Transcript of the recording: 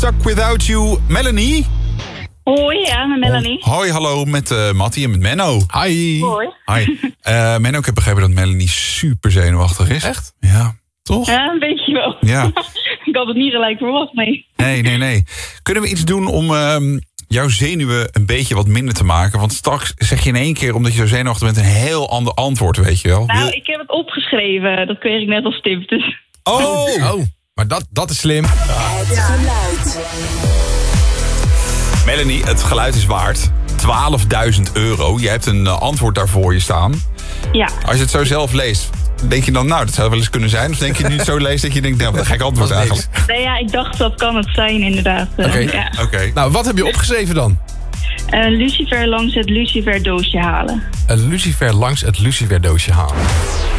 Stuck Without You. Melanie? Hoi, ja, met Melanie. Hoi, hallo, met Mattie en met Menno. Hi. Hoi. Hi. Menno, ik heb begrepen dat Melanie super zenuwachtig is. Echt? Ja, toch? Ja, een beetje wel. Ja. Ik had het niet gelijk verwacht, nee. Nee. Kunnen we iets doen om jouw zenuwen een beetje wat minder te maken? Want straks zeg je in één keer, omdat je zo zenuwachtig bent, een heel ander antwoord, weet je wel. Nou, ik heb het opgeschreven. Dat kreeg ik net als tip, dus... Oh, maar dat is slim. Het geluid. Melanie, het geluid is waard 12.000 euro. Je hebt een antwoord daarvoor je staan. Ja. Als je het zo zelf leest, denk je dan, nou, dat zou wel eens kunnen zijn? Of denk je nu zo leest dat je denkt, nou, wat een gek antwoord Dat is niks. eigenlijk? Nee, ja, ik dacht dat kan het zijn, inderdaad. Oké. Ja. Oké. Nou, wat heb je opgeschreven dan? Lucifer langs het luciferdoosje halen. Een lucifer langs het luciferdoosje halen.